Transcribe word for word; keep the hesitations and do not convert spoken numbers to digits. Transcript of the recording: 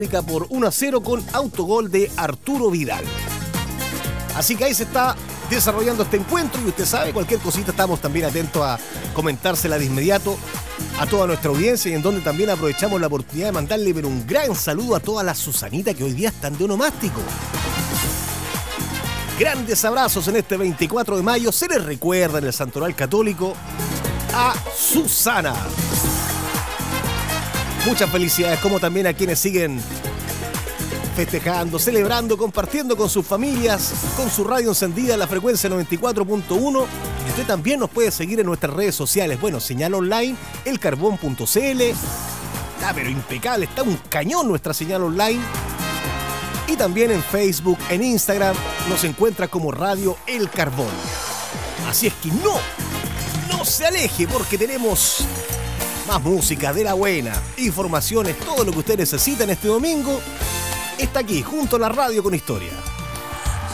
por uno a cero con autogol de Arturo Vidal. Así que ahí se está desarrollando este encuentro y usted sabe, cualquier cosita estamos también atentos a comentársela de inmediato a toda nuestra audiencia, y en donde también aprovechamos la oportunidad de mandarle pero un gran saludo a todas las Susanitas que hoy día están de onomástico. Grandes abrazos en este veinticuatro de mayo. Se les recuerda en el Santoral Católico a Susana. Muchas felicidades, como también a quienes siguen festejando, celebrando, compartiendo con sus familias, con su radio encendida en la frecuencia noventa y cuatro punto uno. Y usted también nos puede seguir en nuestras redes sociales. Bueno, señal online, el carbón punto c l. Está pero impecable, está un cañón nuestra señal online. Y también en Facebook, en Instagram, nos encuentra como Radio El Carbón. Así es que no, no se aleje, porque tenemos más música de la buena, informaciones, todo lo que usted necesita en este domingo está aquí, junto a la radio con historia.